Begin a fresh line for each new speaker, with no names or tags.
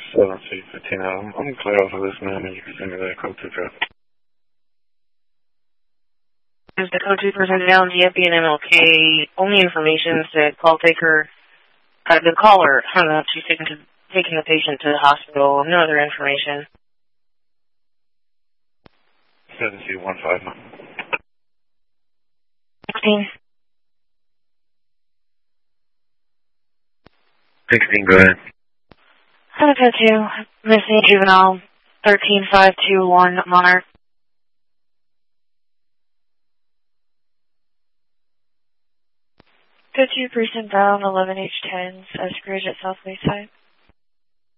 7C15. I'm clear off of this now, and you can send me that code to drop.
Is the code 2 person down, GFB and MLK? Only information said call taker, the caller hung up. She's taking the patient to the hospital. No other information.
7C15.
16.
16, go ahead.
752, missing juvenile, 13521 Monarch. Go to precinct bound 11H10, Scrooge at South Wayside.